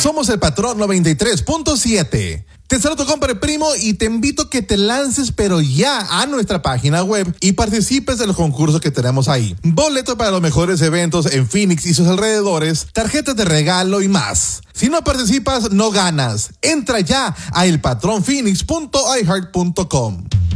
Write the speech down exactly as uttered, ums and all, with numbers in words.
Somos el Patrón noventa y tres punto siete. Te saludo, compadre primo, y te invito a que te lances pero ya a nuestra página web y participes de los concursos que tenemos ahí. Boletos para los mejores eventos en Phoenix y sus alrededores, tarjetas de regalo y más. Si no participas, no ganas. Entra ya a el patrón phoenix punto i heart punto com.